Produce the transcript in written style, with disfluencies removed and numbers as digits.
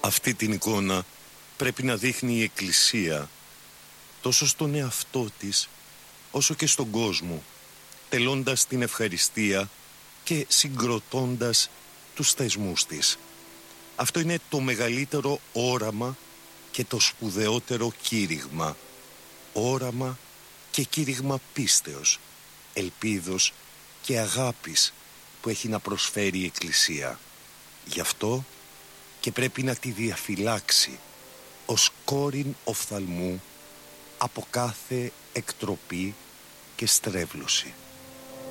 Αυτή την εικόνα πρέπει να δείχνει η Εκκλησία τόσο στον εαυτό της όσο και στον κόσμο, τελώντας την ευχαριστία και συγκροτώντας τους θεσμούς της. Αυτό είναι το μεγαλύτερο όραμα και το σπουδαιότερο κήρυγμα. Όραμα και κήρυγμα πίστεως, ελπίδος και αγάπης που έχει να προσφέρει η Εκκλησία. Γι' αυτό και πρέπει να τη διαφυλάξει ως κόρην οφθαλμού από κάθε εκτροπή και στρέβλωση.